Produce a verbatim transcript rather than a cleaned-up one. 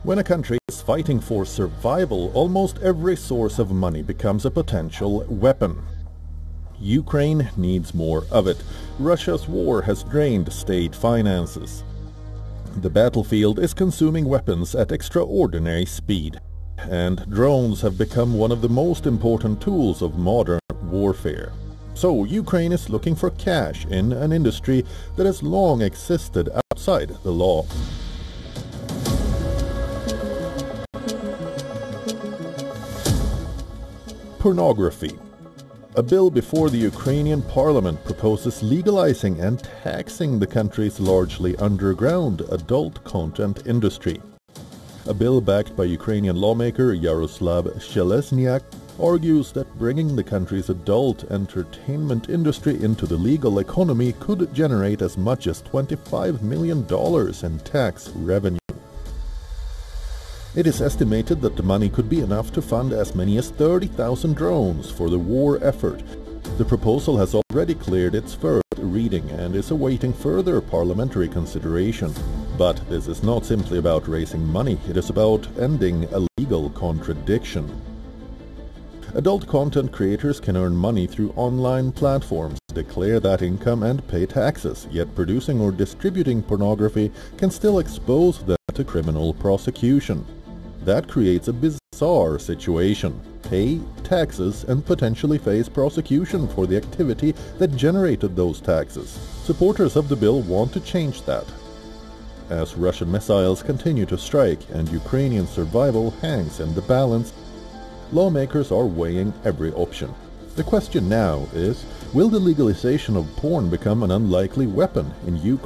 When a country is fighting for survival, almost every source of money becomes a potential weapon. Ukraine needs more of it. Russia's war has drained state finances. The battlefield is consuming weapons at extraordinary speed, and drones have become one of the most important tools of modern warfare. So Ukraine is looking for cash in an industry that has long existed outside the law. Pornography. A bill before the Ukrainian parliament proposes legalizing and taxing the country's largely underground adult content industry. A bill backed by Ukrainian lawmaker Yaroslav Shelesniak argues that bringing the country's adult entertainment industry into the legal economy could generate as much as twenty-five million dollars in tax revenue. It is estimated that the money could be enough to fund as many as thirty thousand drones for the war effort. The proposal has already cleared its first reading and is awaiting further parliamentary consideration. But this is not simply about raising money, it is about ending a legal contradiction. Adult content creators can earn money through online platforms, declare that income and pay taxes, yet producing or distributing pornography can still expose them to criminal prosecution. That creates a bizarre situation. Pay taxes and potentially face prosecution for the activity that generated those taxes. Supporters of the bill want to change that. As Russian missiles continue to strike and Ukrainian survival hangs in the balance, lawmakers are weighing every option. The question now is, will the legalization of porn become an unlikely weapon in Ukraine?